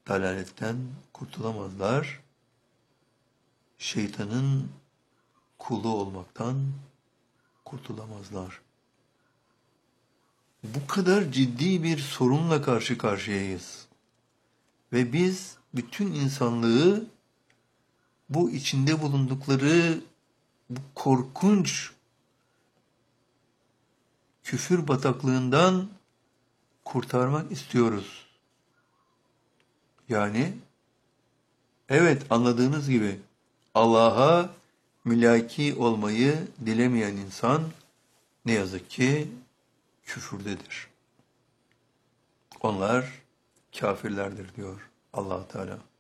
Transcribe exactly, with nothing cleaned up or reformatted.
dalaletten kurtulamazlar. Şeytanın kulu olmaktan kurtulamazlar. Bu kadar ciddi bir sorunla karşı karşıyayız. Ve biz bütün insanlığı bu içinde bulundukları bu korkunç küfür bataklığından kurtarmak istiyoruz. Yani evet, anladığınız gibi Allah'a mülaki olmayı dilemeyen insan ne yazık ki küfürdedir. Onlar kafirlerdir diyor Allah Teala.